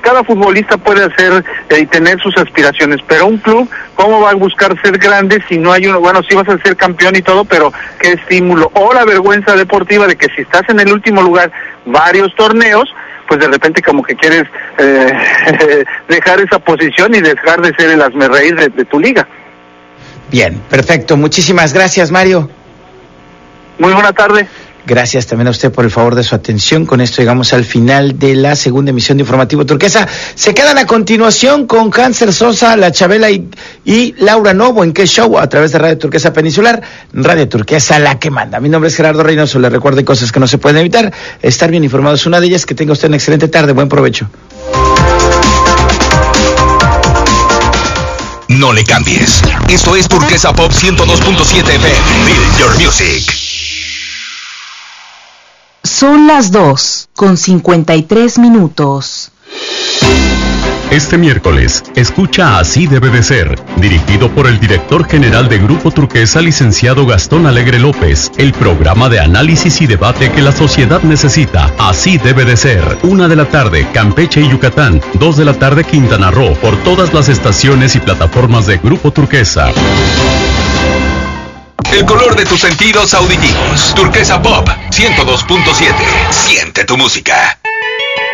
cada futbolista puede hacer y tener sus aspiraciones, pero un club, ¿cómo va a buscar ser grande si no hay uno? Bueno, sí vas a ser campeón y todo, pero qué estímulo, o la vergüenza deportiva de que si estás en el último lugar varios torneos, pues de repente como que quieres dejar esa posición y dejar de ser el hazmerreír de tu liga. Bien, perfecto, muchísimas gracias, Mario. Muy buena tarde. Gracias también a usted por el favor de su atención. Con esto llegamos al final de la segunda emisión de Informativo Turquesa. Se quedan a continuación con Hanser Sosa, La Chabela y Laura Novo. ¿En qué show? A través de Radio Turquesa Peninsular, Radio Turquesa, la que manda. Mi nombre es Gerardo Reynoso. Le recuerdo cosas que no se pueden evitar. Estar bien informado es una de ellas. Que tenga usted una excelente tarde. Buen provecho. No le cambies. Esto es Turquesa Pop 102.7 FM. Build your music. Son las 2:53. Este miércoles, escucha Así debe de ser, dirigido por el director general de Grupo Turquesa, licenciado Gastón Alegre López, el programa de análisis y debate que la sociedad necesita. Así debe de ser. 1 de la tarde, Campeche y Yucatán. 2 de la tarde, Quintana Roo, por todas las estaciones y plataformas de Grupo Turquesa. El color de tus sentidos auditivos. Turquesa Pop 102.7. Siente tu música.